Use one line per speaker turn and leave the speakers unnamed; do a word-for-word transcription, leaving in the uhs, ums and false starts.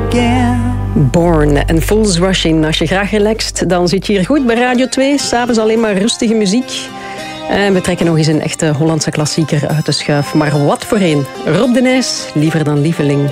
again.
Born en Fools Rushing. Als je graag relaxt, dan zit je hier goed bij Radio twee. S'avonds alleen maar rustige muziek. En we trekken nog eens een echte Hollandse klassieker uit de schuif. Maar wat voor een. Rob de Nijs, Liever dan Lieveling.